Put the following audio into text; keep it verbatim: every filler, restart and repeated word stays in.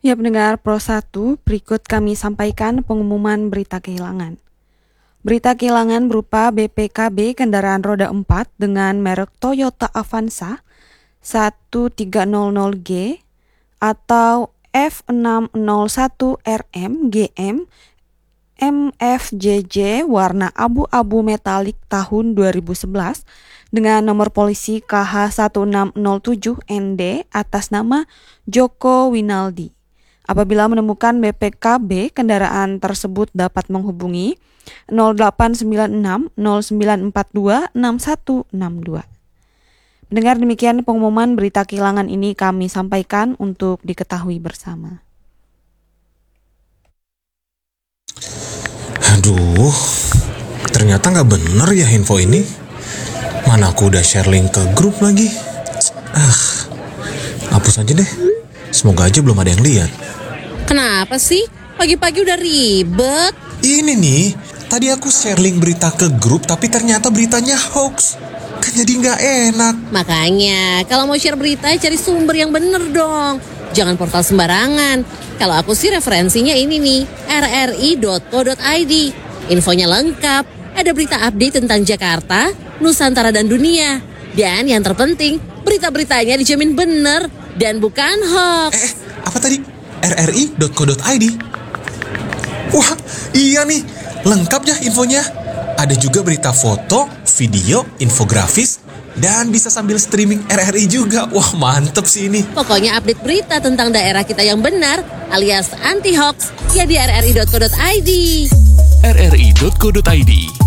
Ya pendengar Pro satu, berikut kami sampaikan pengumuman berita kehilangan. Berita kehilangan berupa B P K B kendaraan roda empat dengan merek Toyota Avanza satu tiga nol nol G atau F enam nol satu R M G M M F J J warna abu-abu metalik tahun dua ribu sebelas dengan nomor polisi K H satu enam nol tujuh N D atas nama Joko Winaldi. Apabila menemukan B P K B, kendaraan tersebut dapat menghubungi nol delapan sembilan enam nol sembilan empat dua enam satu enam dua. Mendengar demikian pengumuman berita kehilangan ini kami sampaikan untuk diketahui bersama. Aduh, ternyata nggak bener ya info ini. Mana aku udah share link ke grup lagi. Ah, hapus aja deh. Semoga aja belum ada yang lihat. Kenapa sih? Pagi-pagi udah ribet. Ini nih, tadi aku share link berita ke grup tapi ternyata beritanya hoax. Kan jadi nggak enak. Makanya, kalau mau share berita cari sumber yang bener dong. Jangan portal sembarangan. Kalau aku sih referensinya ini nih, r r i dot co dot i d. Infonya lengkap, ada berita update tentang Jakarta, Nusantara dan dunia. Dan yang terpenting, berita-beritanya dijamin bener dan bukan hoax. Eh, apa tadi? r r i dot co dot i d. Wah, iya nih, lengkap ya infonya. Ada juga berita foto, video, infografis, dan bisa sambil streaming R R I juga. Wah, mantep sih ini. Pokoknya update berita tentang daerah kita yang benar alias anti hoax ya di r r i dot co dot i d. r r i dot co dot i d